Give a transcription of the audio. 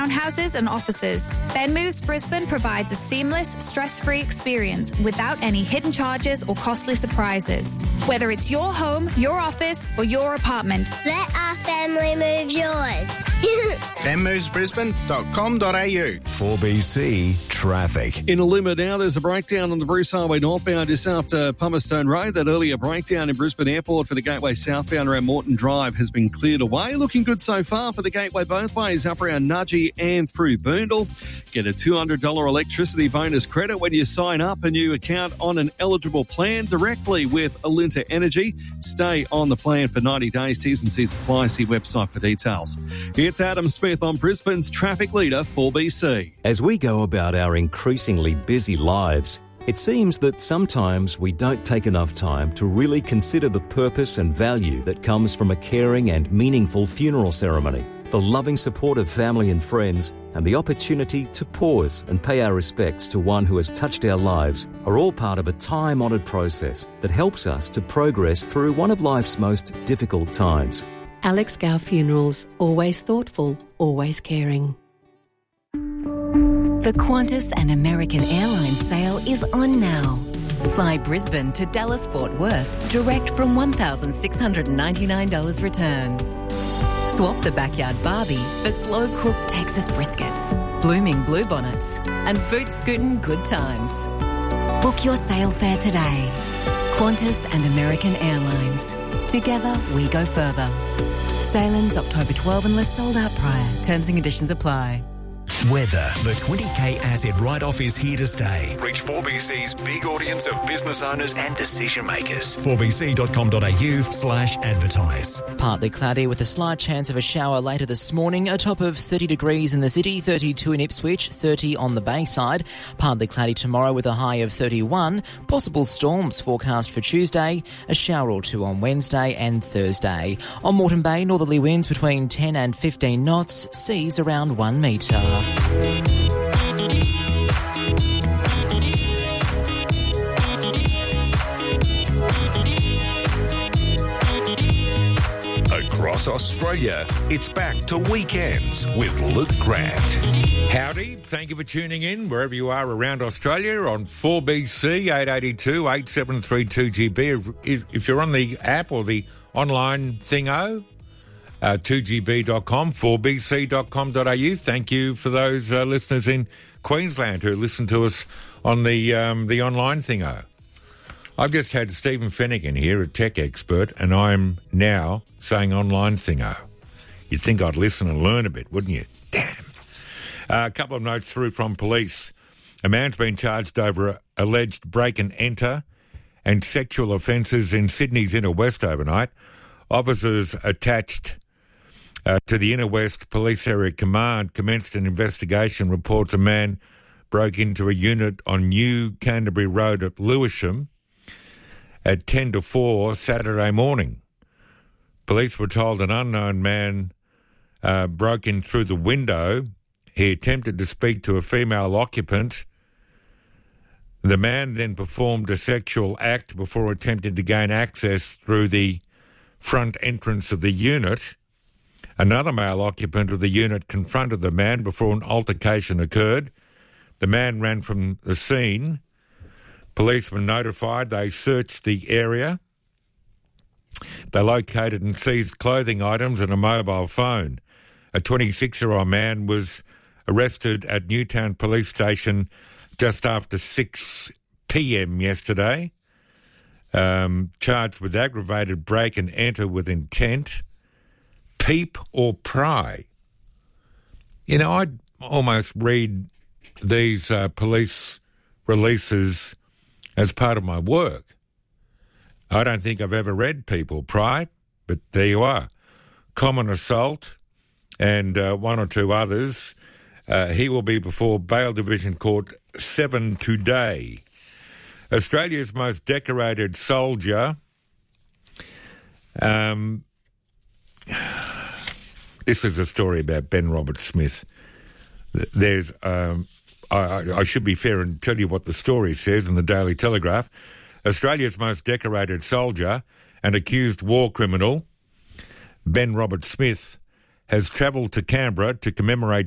townhouses and offices. Ben Moves Brisbane provides a seamless, stress-free experience without any hidden charges or costly surprises. Whether it's your home, your office or your apartment, let our family move yours. benmovesbrisbane.com.au. 4BC Traffic. In Olympia now, there's a breakdown on the Bruce Highway northbound just after Palmerston Road. That earlier breakdown in Brisbane Airport for the Gateway southbound around Moreton Drive has been cleared away. Looking good so far for the Gateway both ways, up around Nudgee and through Boondall. Get a $200 electricity bonus credit when you sign up a new account on an eligible plan directly with Alinta Energy. Stay on the plan for 90 days. T's and C's apply. See website for details. It's Adam Smith on Brisbane's Traffic Leader 4BC. As we go about our increasingly busy lives, it seems that sometimes we don't take enough time to really consider the purpose and value that comes from a caring and meaningful funeral ceremony. The loving support of family and friends and the opportunity to pause and pay our respects to one who has touched our lives are all part of a time-honoured process that helps us to progress through one of life's most difficult times. Alex Gow Funerals, always thoughtful, always caring. The Qantas and American Airlines sale is on now. Fly Brisbane to Dallas Fort Worth direct from $1,699 return. Swap the backyard Barbie for slow-cooked Texas briskets, blooming bluebonnets and boot-scootin' good times. Book your sale fare today. Qantas and American Airlines. Together we go further. Sale ends October 12 unless sold out prior. Terms and conditions apply. Weather. The 20K asset write-off is here to stay. Reach 4BC's big audience of business owners and decision makers. 4bc.com.au/advertise. Partly cloudy with a slight chance of a shower later this morning. A top of 30 degrees in the city, 32 in Ipswich, 30 on the Bayside. Partly cloudy tomorrow with a high of 31. Possible storms forecast for Tuesday. A shower or two on Wednesday and Thursday. On Moreton Bay, northerly winds between 10 and 15 knots. Seas around 1 metre. Across Australia, it's back to Weekends with Luke Grant. Howdy, thank you for tuning in wherever you are around Australia on 4BC 882 8732 GB. If you're on the app or the online thingo, 2gb.com, 4bc.com.au. Thank you for those listeners in Queensland who listen to us on the online thingo. I've just had Stephen Finnegan here, a tech expert, and I'm now saying online thingo. You'd think I'd listen and learn a bit, wouldn't you? Damn. A couple of notes through from police. A man's been charged over alleged break and enter and sexual offences in Sydney's Inner West overnight. Officers attached to the Inner West Police Area Command commenced an investigation. Reports a man broke into a unit on New Canterbury Road at Lewisham at 10 to 4 Saturday morning. Police were told an unknown man broke in through the window. He attempted to speak to a female occupant. The man then performed a sexual act before attempting to gain access through the front entrance of the unit. Another male occupant of the unit confronted the man before an altercation occurred. The man ran from the scene. Police were notified. They searched the area. They located and seized clothing items and a mobile phone. A 26-year-old man was arrested at Newtown Police Station just after 6 p.m. yesterday, charged with aggravated break and enter with intent, peep or pry. You know, I'd almost read these police releases as part of my work. I don't think I've ever read peep or pry, but there you are. Common assault and one or two others. He will be before Bail Division Court 7 today. Australia's most decorated soldier. This is a story about Ben Roberts-Smith. There's, I should be fair and tell you what the story says in the Daily Telegraph. Australia's most decorated soldier and accused war criminal, Ben Roberts-Smith, has travelled to Canberra to commemorate